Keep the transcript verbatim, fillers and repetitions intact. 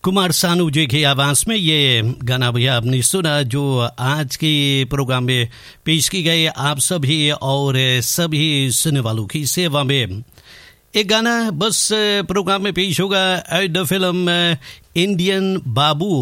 कुमार सानू जी की आवाज़ में ये गाना भैया आपने सुना, जो आज के प्रोग्राम में पेश की गई आप सभी और सभी सुनने वालों की सेवा में। एक गाना बस प्रोग्राम में पेश होगा, द फिल्म इंडियन बाबू।